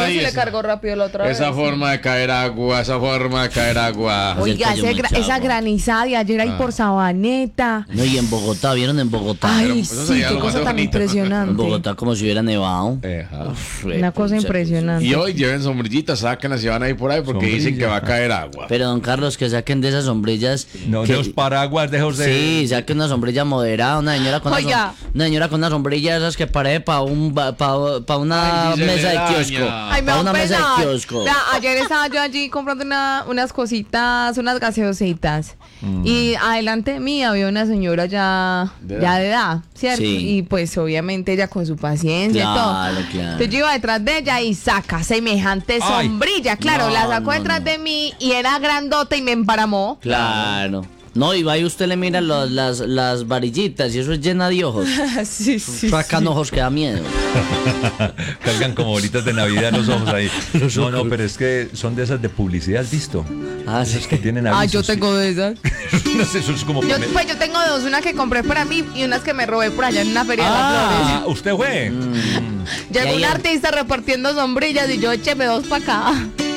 si le cargó rápido la otra vez. Esa forma de caer agua, Oiga, esa granizada de ayer ahí por Sabaneta. No, y en Bogotá, ¿vieron en Bogotá? Ay, sí, qué cosa tan impresionante. En Bogotá como si hubiera nevado. Una cosa impresionante. Y hoy lleven sombrillitas, sáquenlas y van a ir por ahí porque dicen que va a caer agua. Pero don Carlos, que saquen de esas sombrillas. No, de los paraguas, de José. Sí, saquen una sombrilla moderada, una señora con una sombrilla esas que parece para una mesa de kiosco. Ay, me una mesa de kiosco. Ayer estaba yo allí comprando unas cositas, unas gaseositas. Y adelante de mí había una señora ya de edad, ¿cierto? Sí. Y pues obviamente ella con su paciencia y todo. Entonces yo iba detrás de ella y saca semejante sombrilla. Claro, la sacó detrás de mí y era grandota y me emparamó. Claro. No, y va y usted le mira las varillitas y eso es llena de ojos. Sí. Sacan ojos que da miedo. Cargan como bolitas de Navidad los ojos ahí. No, pero es que son de esas de publicidad, ¿has visto? Esas que tienen avisos. Yo tengo de esas. No sé, eso es como... Yo tengo dos, una que compré para mí y unas que me robé por allá en una feria de las flores. ¿Usted fue? Llegó un artista repartiendo sombrillas y yo écheme dos para acá.